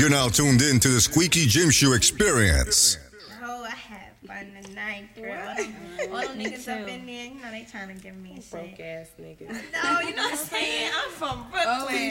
You're now tuned in to the Squeaky Gym Shoe experience. Oh, I had fun tonight, girl. All them niggas up in there, you know, they trying to give me a shit. Broke ass niggas. No, you know what I'm saying? I'm from Brooklyn.